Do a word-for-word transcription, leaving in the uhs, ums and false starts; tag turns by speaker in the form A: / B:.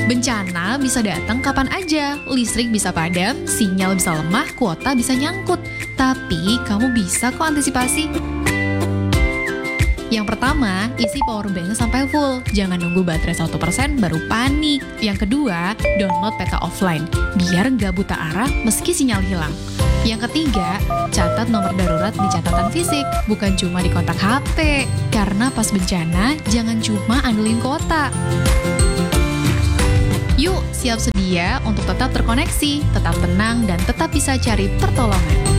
A: Bencana bisa datang kapan aja, listrik bisa padam, sinyal bisa lemah, kuota bisa nyangkut. Tapi kamu bisa kok antisipasi. Yang pertama, isi power bank sampai full. Jangan nunggu baterai seratus persen baru panik. Yang kedua, download peta offline, biar nggak buta arah meski sinyal hilang. Yang ketiga, catat nomor darurat di catatan fisik, bukan cuma di kontak H P. Karena pas bencana, jangan cuma andelin kuota. Yuk, siap sedia untuk tetap terkoneksi, tetap tenang, dan tetap bisa cari pertolongan.